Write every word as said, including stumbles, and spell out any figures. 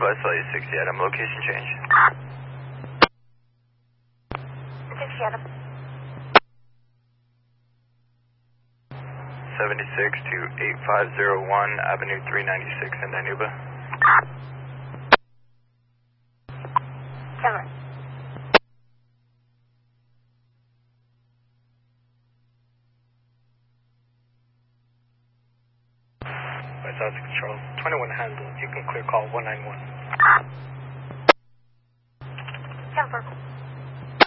I saw you sixty Adam. Location change. sixty Adam. seventy-six to eight five zero one Avenue three ninety-six in Dinuba. Camera. West Side Control. twenty-one handle. You can clear call one nine one. ten four.